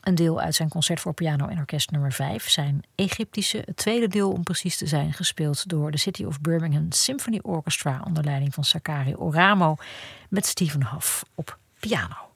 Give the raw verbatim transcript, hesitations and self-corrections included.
Een deel uit zijn concert voor piano en orkest nummer vijf. Zijn Egyptische, het tweede deel om precies te zijn, gespeeld door de City of Birmingham Symphony Orchestra onder leiding van Sakari Oramo met Stephen Hough op piano.